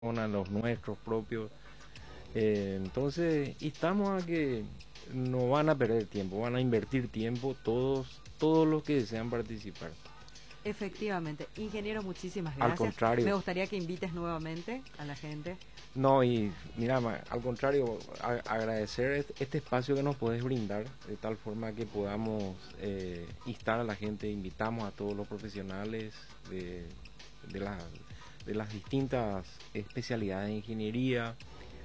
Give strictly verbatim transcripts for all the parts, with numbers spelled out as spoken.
los nuestros propios. Eh, entonces, instamos a que no van a perder tiempo, van a invertir tiempo todos, todos los que desean participar. Efectivamente. Ingeniero, muchísimas gracias. Al contrario. Me gustaría que invites nuevamente a la gente. No, y mira, al contrario, a, agradecer este espacio que nos puedes brindar, de tal forma que podamos eh, instar a la gente, invitamos a todos los profesionales de, de, la, de las distintas especialidades de ingeniería,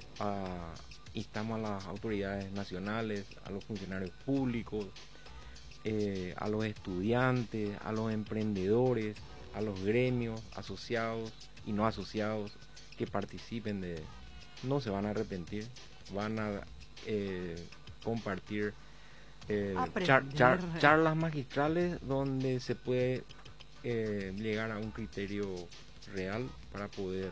a, instamos a las autoridades nacionales, a los funcionarios públicos, eh, a los estudiantes, a los emprendedores, a los gremios asociados y no asociados, que participen de, no se van a arrepentir, van a eh, compartir eh, char, char, charlas magistrales donde se puede eh, llegar a un criterio real para poder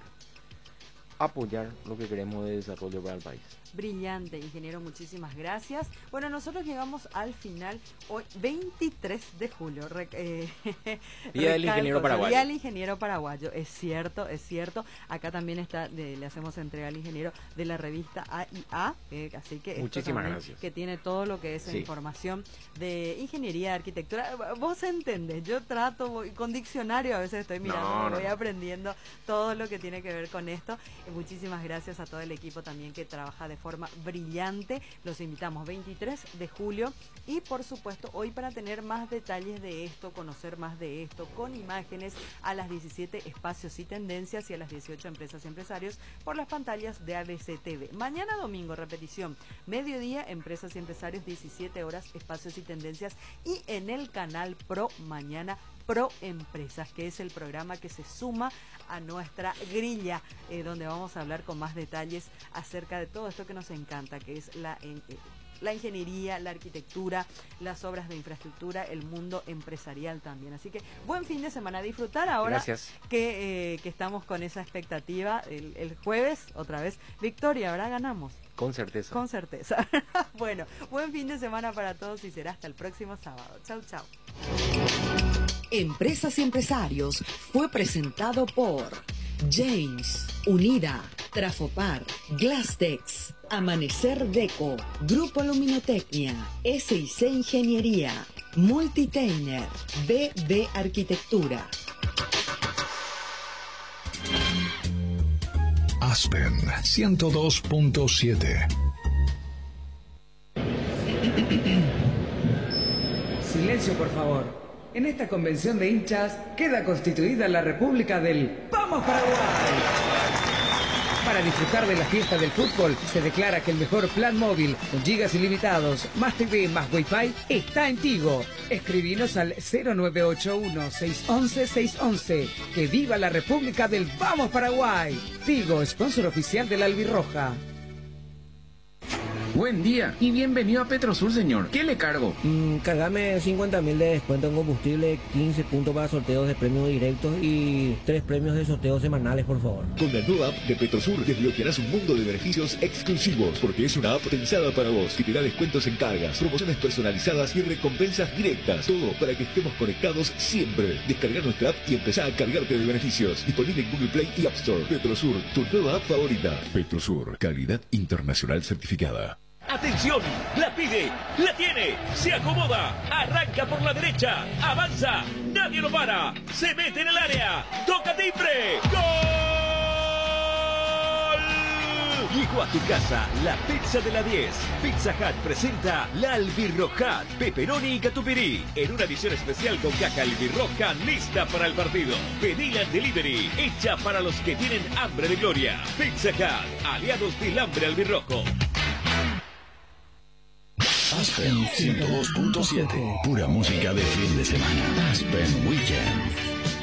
apoyar lo que queremos de desarrollo para el país. Brillante, ingeniero, muchísimas gracias. Bueno, nosotros llegamos al final hoy, veintitrés de julio. Re, eh, Día del Ingeniero Paraguayo. Día del Ingeniero Paraguayo, es cierto, es cierto. Acá también está, de, le hacemos entrega al ingeniero de la revista A I A, eh, así que muchísimas gracias. Que tiene todo lo que es sí. información de ingeniería, de arquitectura. Vos entendés, yo trato, voy, con diccionario a veces estoy mirando, no, no, voy no. aprendiendo todo lo que tiene que ver con esto. Eh, muchísimas gracias a todo el equipo también que trabaja de forma brillante. Los invitamos veintitrés de julio y por supuesto hoy para tener más detalles de esto, conocer más de esto con imágenes a las diecisiete Espacios y Tendencias y a las dieciocho Empresas y Empresarios por las pantallas de A B C T V. Mañana domingo, repetición, mediodía, Empresas y Empresarios, diecisiete horas, Espacios y Tendencias, y en el canal Pro mañana Pro Empresas, que es el programa que se suma a nuestra grilla, eh, donde vamos a hablar con más detalles acerca de todo esto que nos encanta, que es la, eh, la ingeniería, la arquitectura, las obras de infraestructura, el mundo empresarial también. Así que buen fin de semana, disfrutar ahora. Gracias. Que, eh, que estamos con esa expectativa. El, el jueves, otra vez, victoria, ahora ganamos. Con certeza. Con certeza. Bueno, buen fin de semana para todos y será hasta el próximo sábado. Chau, chau. Empresas y Empresarios fue presentado por James, Unida, Trafopar, Glastex, Amanecer Deco, Grupo Luminotecnia, S I C Ingeniería, Multitainer, B B Arquitectura. Aspen ciento dos punto siete. Silencio, por favor. En esta convención de hinchas queda constituida la República del ¡Vamos Paraguay! Para disfrutar de la fiesta del fútbol, se declara que el mejor plan móvil con gigas ilimitados, más T V, más Wi-Fi, está en Tigo. Escribinos al cero nueve ocho uno, seis uno uno, seis uno uno. ¡Que viva la República del Vamos Paraguay! Tigo, sponsor oficial de la Albirroja. Buen día y bienvenido a Petrosur, señor. ¿Qué le cargo? Mm, cargame cincuenta mil de descuento en combustible, quince puntos para sorteos de premios directos y tres premios de sorteos semanales, por favor. Con la nueva app de Petrosur desbloquearás un mundo de beneficios exclusivos, porque es una app pensada para vos, que te da descuentos en cargas, promociones personalizadas y recompensas directas. Todo para que estemos conectados siempre. Descargar nuestra app y empezar a cargarte de beneficios. Disponible en Google Play y App Store. Petrosur, tu nueva app favorita. Petrosur, calidad internacional certificada. ¡Atención! ¡La pide! ¡La tiene! ¡Se acomoda! ¡Arranca por la derecha! ¡Avanza! ¡Nadie lo para! ¡Se mete en el área! ¡Toca timbre! ¡Gol! Llegó a tu casa la pizza de la diez. Pizza Hut presenta la Albirroja, pepperoni y catupirí, en una edición especial con caja Albirroja lista para el partido. Pedila en delivery, hecha para los que tienen hambre de gloria. Pizza Hut, aliados del hambre albirrojo. Aspen ciento dos punto siete. Pura música de fin de semana. Aspen Weekend.